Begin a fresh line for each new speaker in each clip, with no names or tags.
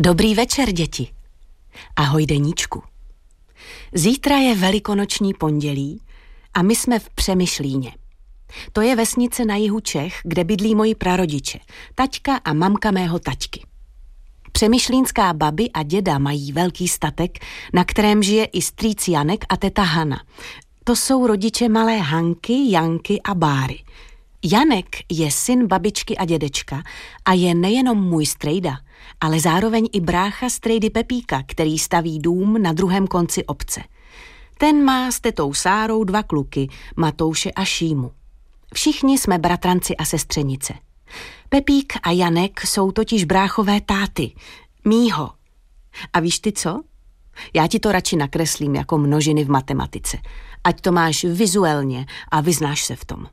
Dobrý večer, děti. Ahoj, deníčku. Zítra je velikonoční pondělí a my jsme v Přemyšlíně. To je vesnice na jihu Čech, kde bydlí moji prarodiče, taťka a mamka mého taťky. Přemyšlínská babi a děda mají velký statek, na kterém žije i strýc Janek a teta Hana. To jsou rodiče malé Hanky, Janky a Báry. Janek je syn babičky a dědečka a je nejenom můj strejda, ale zároveň i brácha strejdy Pepíka, který staví dům na druhém konci obce. Ten má s tetou Sárou 2 kluky, Matouše a Šímu. Všichni jsme bratranci a sestřenice. Pepík a Janek jsou totiž bráchové táty, mýho. A víš ty co? Já ti to radši nakreslím jako množiny v matematice, ať to máš vizuálně a vyznáš se v tom.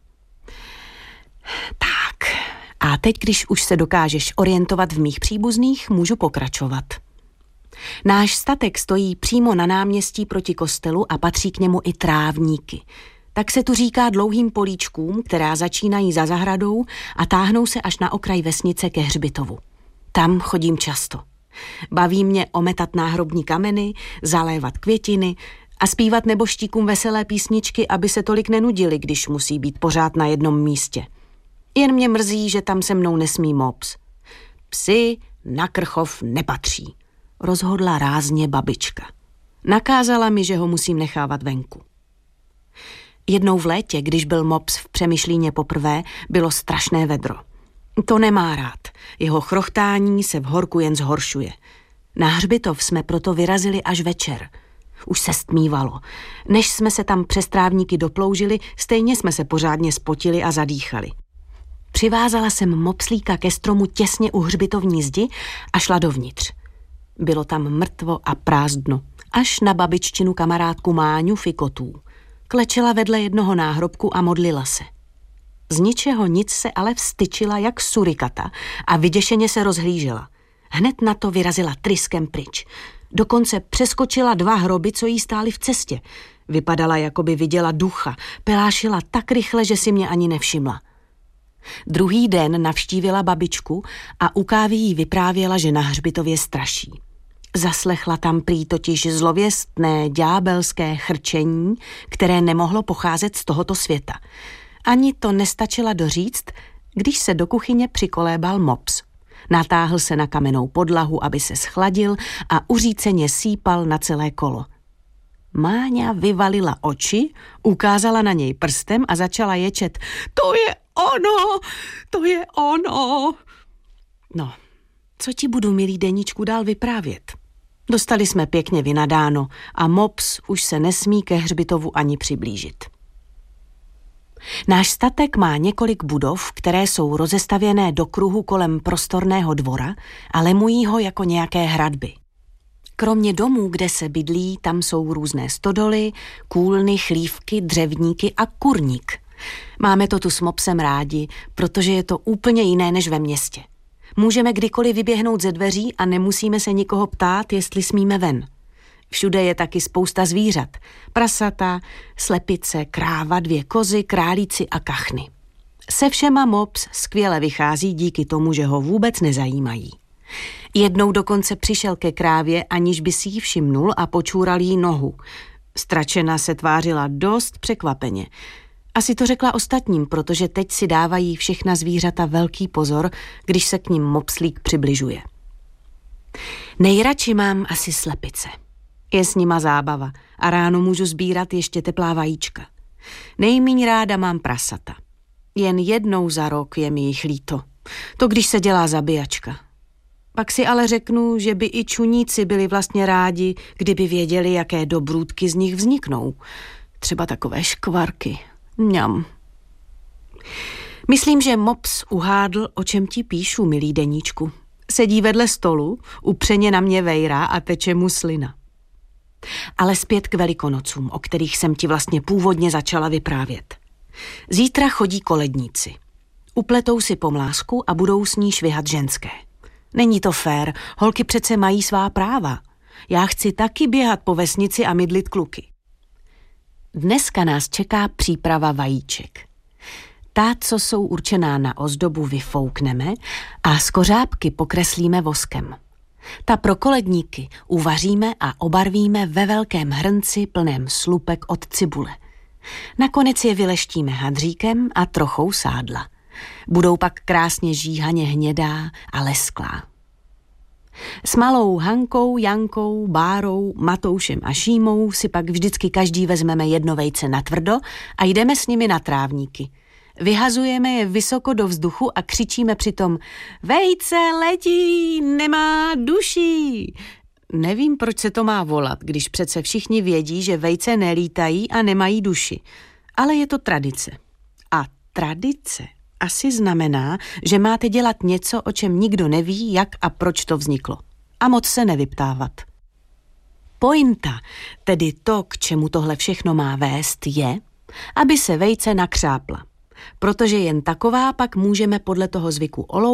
Tak, a teď, když už se dokážeš orientovat v mých příbuzných, můžu pokračovat. Náš statek stojí přímo na náměstí proti kostelu a patří k němu i trávníky. Tak se tu říká dlouhým políčkům, která začínají za zahradou a táhnou se až na okraj vesnice ke hřbitovu. Tam chodím často. Baví mě ometat náhrobní kameny, zalévat květiny a zpívat neboštíkům veselé písničky, aby se tolik nenudili, když musí být pořád na jednom místě. Jen mě mrzí, že tam se mnou nesmí mops. Psi na Krchov nepatří, rozhodla rázně babička. Nakázala mi, že ho musím nechávat venku. Jednou v létě, když byl mops v Přemyšlíně poprvé, bylo strašné vedro. To nemá rád. Jeho chrochtání se v horku jen zhoršuje. Na hřbitov jsme proto vyrazili až večer. Už se stmívalo. Než jsme se tam přes trávníky doploužili, stejně jsme se pořádně spotili a zadýchali. Přivázala jsem mopslíka ke stromu těsně u hřbitovní zdi a šla dovnitř. Bylo tam mrtvo a prázdno, až na babiččinu kamarádku Máňu Fikotů. Klečela vedle jednoho náhrobku a modlila se. Z ničeho nic se ale vstyčila jak surikata a vyděšeně se rozhlížela. Hned na to vyrazila tryskem pryč. Dokonce přeskočila 2 hroby, co jí stály v cestě. Vypadala, jako by viděla ducha. Pelášila tak rychle, že si mě ani nevšimla. Druhý den navštívila babičku a u kávy jí vyprávěla, že na hřbitově straší. Zaslechla tam prý totiž zlověstné ďábelské chrčení, které nemohlo pocházet z tohoto světa. Ani to nestačila doříct, když se do kuchyně přikolébal mops. Natáhl se na kamennou podlahu, aby se schladil a uříceně sípal na celé kolo. Máňa vyvalila oči, ukázala na něj prstem a začala ječet. To je ono, to je ono. No, co ti budu, milý deníčku, dál vyprávět? Dostali jsme pěkně vynadáno a mops už se nesmí ke hřbitovu ani přiblížit. Náš statek má několik budov, které jsou rozestavěné do kruhu kolem prostorného dvora a lemují ho jako nějaké hradby. Kromě domů, kde se bydlí, tam jsou různé stodoly, kůlny, chlívky, dřevníky a kurník. Máme to tu s mopsem rádi, protože je to úplně jiné než ve městě. Můžeme kdykoliv vyběhnout ze dveří a nemusíme se nikoho ptát, jestli smíme ven. Všude je taky spousta zvířat. Prasata, slepice, kráva, 2 kozy, králíci a kachny. Se všema mops skvěle vychází díky tomu, že ho vůbec nezajímají. Jednou dokonce přišel ke krávě, aniž by si ji všimnul a počůral jí nohu. Stračena se tvářila dost překvapeně. Asi to řekla ostatním, protože teď si dávají všechna zvířata velký pozor, když se k nim mopslík přibližuje. Nejradši mám asi slepice. Je s nima zábava a ráno můžu sbírat ještě teplá vajíčka. Nejmíň ráda mám prasata. Jen jednou za rok je mi jich líto. To když se dělá zabíjačka. Pak si ale řeknu, že by i čuníci byli vlastně rádi, kdyby věděli, jaké dobrůdky z nich vzniknou. Třeba takové škvarky. Mňam. Myslím, že mops uhádl, o čem ti píšu, milý deníčku. Sedí vedle stolu, upřeně na mě vejrá a teče mu slina. Ale zpět k Velikonocům, o kterých jsem ti vlastně původně začala vyprávět. Zítra chodí koledníci. Upletou si pomlásku a budou s ní švihat ženské. Není to fér, holky přece mají svá práva. Já chci taky běhat po vesnici a mydlit kluky. Dneska nás čeká příprava vajíček. Ta, co jsou určená na ozdobu, vyfoukneme a z kořápky pokreslíme voskem. Ta pro koledníky uvaříme a obarvíme ve velkém hrnci plném slupek od cibule. Nakonec je vyleštíme hadříkem a trochou sádla. Budou pak krásně žíhaně hnědá a lesklá. S malou Hankou, Jankou, Bárou, Matoušem a Šímou si pak vždycky každý vezmeme jedno vejce natvrdo a jdeme s nimi na trávníky. Vyhazujeme je vysoko do vzduchu a křičíme přitom: Vejce letí, nemá duší. Nevím, proč se to má volat, když přece všichni vědí, že vejce nelítají a nemají duši. Ale je to tradice. A tradice asi znamená, že máte dělat něco, o čem nikdo neví, jak a proč to vzniklo. A moc se nevyptávat. Pointa, tedy to, k čemu tohle všechno má vést, je, aby se vejce nakřápla. Protože jen taková pak můžeme podle toho zvyku